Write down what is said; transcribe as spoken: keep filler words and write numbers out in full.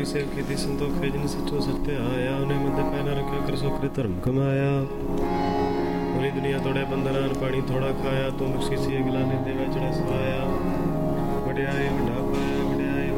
Guri save ਕੀਤੀ ਸੰਤੋਖੇ ਜਿਨ ਸੱਚੋ ਸੱਤਿਆ ਆਇਆ ਉਹਨੇ ਮੰਦੇ ਪੈ ਨਾ ਰੱਖਿਆ ਕਰ ਸੋਕਰੇ ਧਰਮ ਕਮਾਇਆ ਉਹਨੇ ਦੁਨੀਆ ਤੋੜੇ ਬੰਦਨਾਨ ਪਾਣੀ ਥੋੜਾ ਖਾਇਆ ਤੂੰ ਬਖਸ਼ੀ ਸੀ ਅਗਲਾ ਨੇ ਦੇਵਾ ਚੜਾ